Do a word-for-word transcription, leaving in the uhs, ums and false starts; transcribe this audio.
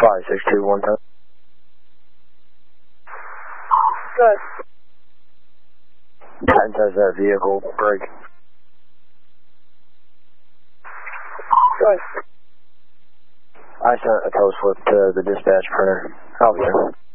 five six two one time. Good. Titan says that vehicle break. Good. I sent a tow slip to the dispatch printer. I'll be there.